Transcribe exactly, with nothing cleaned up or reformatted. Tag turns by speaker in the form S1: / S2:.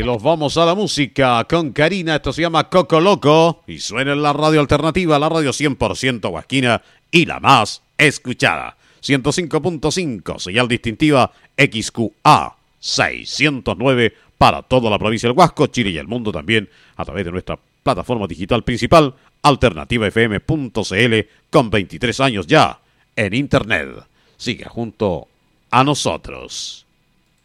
S1: Y los vamos a la música con Karina. Esto se llama Coco Loco y suena en la radio alternativa, la radio cien por ciento huasquina y la más escuchada. ciento cinco punto cinco, señal distintiva X Q A seiscientos nueve para toda la provincia del Huasco, Chile y el mundo también a través de nuestra plataforma digital principal, alternativa f m punto c l, con veintitrés años ya en internet. Siga junto a nosotros.